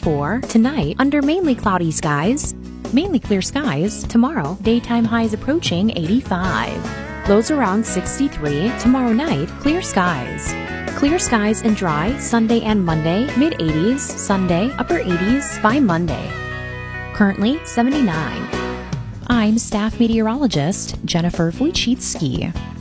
for tonight, under mainly cloudy skies. Mainly clear skies. Tomorrow, daytime highs approaching 85. Lows around 63. Tomorrow night, clear skies. Clear skies and dry Sunday and Monday, mid-80s. Sunday, upper 80s by Monday. Currently 79. I'm staff meteorologist Jennifer Wojcicki.